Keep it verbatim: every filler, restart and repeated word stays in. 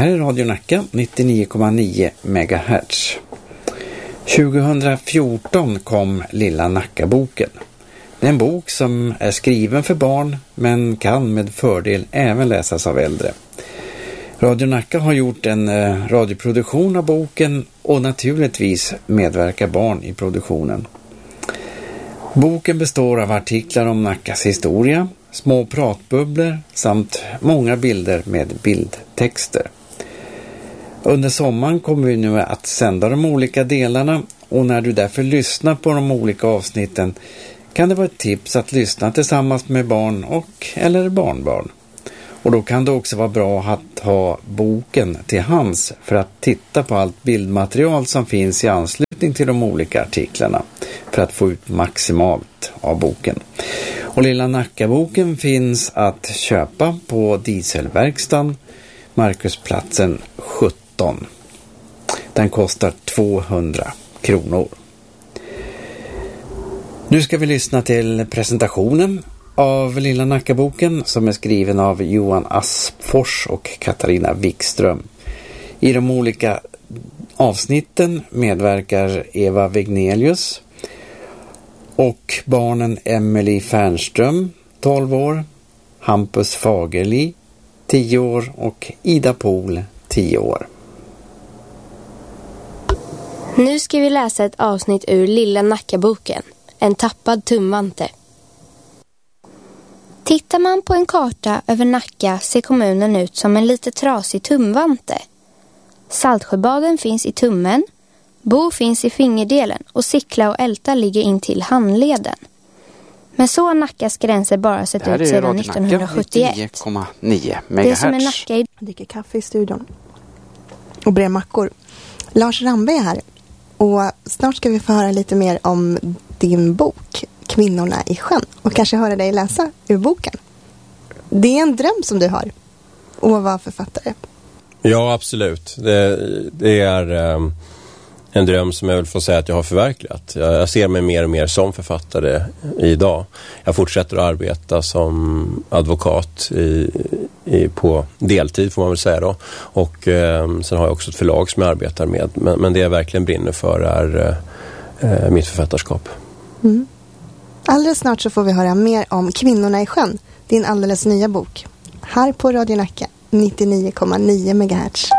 här är Radio Nacka nittionio komma nio megahertz. tjugohundrafjorton kom Lilla Nacka-boken. Det är en bok som är skriven för barn men kan med fördel även läsas av äldre. Radio Nacka har gjort en eh, radioproduktion av boken och naturligtvis medverkar barn i produktionen. Boken består av artiklar om Nackas historia, små pratbubblor samt många bilder med bildtexter. Under sommaren kommer vi nu att sända de olika delarna och när du därför lyssnar på de olika avsnitten kan det vara ett tips att lyssna tillsammans med barn och eller barnbarn. Och då kan det också vara bra att ha boken till hands för att titta på allt bildmaterial som finns i anslutning till de olika artiklarna för att få ut maximalt av boken. Och Lilla Nacka-boken finns att köpa på Dieselverkstan, Markusplatsen sjutton. Den kostar tvåhundra kronor. Nu ska vi lyssna till presentationen av Lilla Nacka-boken som är skriven av Johan Aspfors och Katarina Wikström. I de olika avsnitten medverkar Eva Wegnelius och barnen Emily Fernström, tolv år, Hampus Fagerli, tio år och Ida Pohl, tio år. Nu ska vi läsa ett avsnitt ur Lilla Nacka-boken, En tappad tumvante. Tittar man på en karta över Nacka ser kommunen ut som en lite trasig tumvante. Saltsjöbaden finns i tummen, Bo finns i fingerdelen och Sickla och Älta ligger in till handleden. Men så har Nackas gränser bara sett ut sedan nittonhundrasjuttioett. nittionio komma nio megahertz. Det som är Nacka i... dricker kaffe i studion och brer mackor. Lars Rambe är här och snart ska vi få höra lite mer om din bok Kvinnorna i sjön och kanske höra dig läsa ur boken. Det är en dröm som du har att vara författare. Ja, absolut. Det, det är um, en dröm som jag vill få säga att jag har förverkligat. Jag, jag ser mig mer och mer som författare idag. Jag fortsätter att arbeta som advokat i, i, på deltid får man väl säga då. Och um, sen har jag också ett förlag som jag arbetar med. Men, men det jag verkligen brinner för är uh, mitt författarskap. Mm. Alldeles snart så får vi höra mer om Kvinnorna i sjön, din alldeles nya bok. Här på Radio Nacka, nittionio komma nio megahertz.